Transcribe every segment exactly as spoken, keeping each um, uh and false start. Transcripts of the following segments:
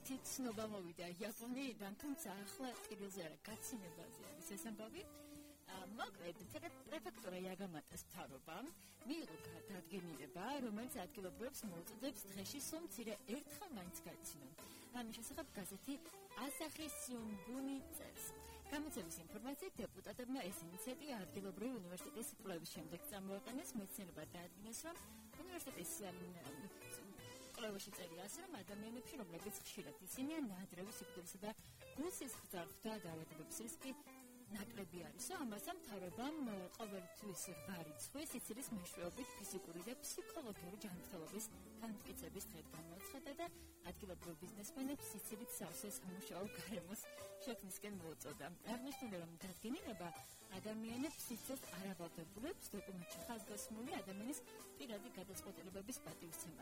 ერთი ცნობა მოვიდა იაპონიიდან, თუმცა ახლა ტირილზე არა, გაცინებაზე არის ეს ამბავი. მოკლედ, პრეფექტურა იაგამატას მთავრობამ მიიღო დადგენილება, რომელიც ადგილობრივებს მოუწოდებს დღეში სულ მცირე ერთხელ მაინც გაიცინონ. ამის შესახებ გაზეთი ასახის სიუნბუნი წერს. გამოცემის ინფორმაციით დეპუტატებმა ეს ინიციატივა ადგილობრივი უნივერსიტეტის კვლევის შემდეგ წამოაყენეს. მეცნიერებად დაადგინეს, რომ უნივერსიტეტის კვლევაში წერია ასე, რომ ადამიანებში, რომლებიც ხშირად იცინიან, ნადრევი სიკვდილისა და გულსისხლძარღვთა დაავადებების რისკი ნაკლები არის. ამასთან მთავრობამ ყოველთვის რვა რიცხვი სიცილის მეშვეობით ფიზიკური და ფსიქოლოგიური ჯანმრთელობის განმტკიცების დღედ გამოაცხადა და ადგილობრივ ბიზნესმენებს სიცილით სავსე სამუშაო გარემოს შექმნისკენ მოუწოდა. აღნიშნული, რომ დადგენილება ადამიანებს სიცილს არ ავალდებულებს დოკუმენტში ხაზგასმული ადამიანის პირადი გადაწყვეტილებების პატივისცემა.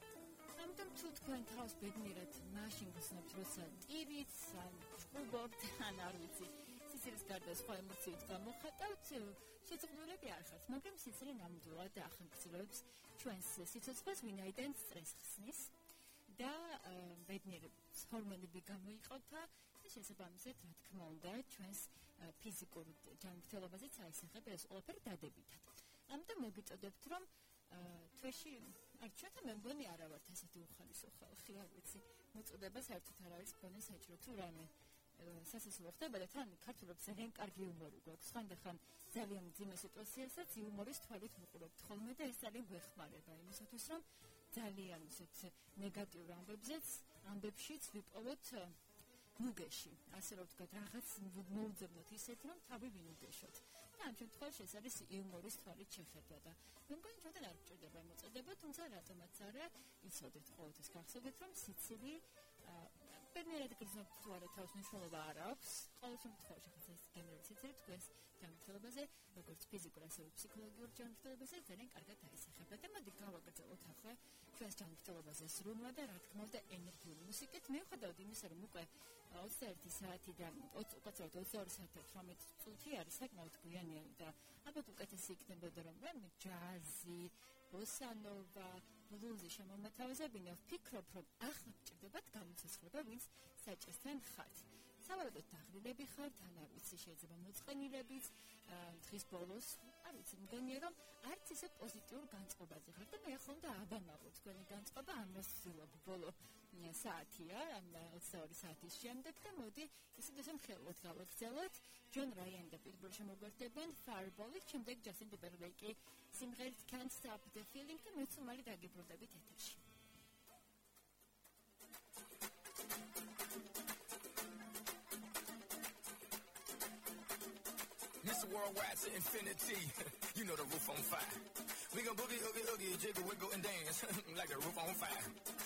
ამიტომ თუ თქვენ თავს ბედნიერად მაშინ გრძნობთ, როცა ტირით, ან ჭკუბობთ, ან არ ვიცი, სიცილის გარდა სხვა ემოციით გამოხატავთ, შეწყვილები არ ხართ, მაგრამ სიცილი ნამდვილად ახანგრძლებს ჩვენს სიცოცხლეს, ვინაიდან სტრესს ხსნის და ბედნიერების ჰორმონები გამოიყოფა და შესაბამისად, რა თქმა უნდა, ჩვენს ფიზიკურ ჯანმრთელობაზეც აისახება ეს ყველაფერი დადებითად. ამიტომ მოგიწოდებთ, რომ თვეში არ ჩვენთან მე მგონი არა ვართ ასეთი უხალისო ხალხი, არ ვიცი, მოწოდება საერთოდ არ არის მგონი საჭირო თუ რამე სასასულო ხდება და თან ქართულებს ძალიან კარგი იუმორი გვაქვს. ხანდახან ძალიან მძიმე სიტუაციასაც იუმორის თვალით ვუყურებთ ხოლმე და ეს ძალიან გვეხმარება იმისათვის, რომ ძალიან ისეთ ნეგატიურ ამბებზეც, ამბებშიც ვიპოვოთ ნუგეში. ასე რომ ვთქვათ, რაღაც მოუძებნოთ ისეთ, რომ თავი ვინუგეშოთ. და ამ შემთხვევაში ეს არის იუმორის თვალით შეხედვა და მე მგონი ჩვენთან არ გჭირდება მოწოდება, თუმცა რატომაც არა, იცოდეთ ყოველთვის გახსოვდეთ, რომ სიცილი ბედნიერად გრძნობთ თუ არა თავს მნიშვნელობა არ აქვს. ყოველ შემთხვევაში ხა ეს გენერალური სიცილი თქვენს ჯანმრთელობაზე, როგორც ფიზიკურ, ასევე ფსიქოლოგიურ ჯანმრთელობაზე ძალიან კარგად აისახება. და მოდი გავაგრძელოთ ახლა ჩვენს ჯანმრთელობაზე სრულმა და რა თქმა უნდა ენერგიული მუსიკით. მიუხედავად იმისა, რომ უკვე ოცდაერთი საათი და უკაცრავად ოცდაორი საათი და თვრამეტი წუთი არის საკმაოდ გვიანიანი და ალბათ უკეთესი იქნებოდა, რომ მე ჯაზი, ბოსანოვა, ბლუზი შემომათავაზებინა, ვფიქრობ, რომ ახლა გჭირდებათ გამოცეცხლება, ვინც საჭესთან ხართ. სავარაუდოდ დაღლილები ხართ, ან არ ვიცი, შეიძლება მოწყენილებიც, დღის ბოლოს, არ ვიცი, მგონია, რომ არც ისე პოზიტიურ განწყობაზე ხართ და მე ახლა უნდა აბანავო თქვენი განწყობა, ამას ვცდილობ ბოლო საათია, ამ ოცდაორი საათის შემდეგ და მოდი ისე ესე მხოლოდ გავაგრძელოთ. ჯონ რაიანი და პიტბული შემოგვერთებენ Fireball-ით, შემდეგ ჯასტინ ტიმბერლეიკი სიმღერით Can't Stop the Feeling და მეც უმალე დაგიბრუნდებით ეთერში. Mister Worldwide to infinity, you know the roof on fire. We gon' boogie, oogie, oogie, jiggle, wiggle, and dance like the roof on fire.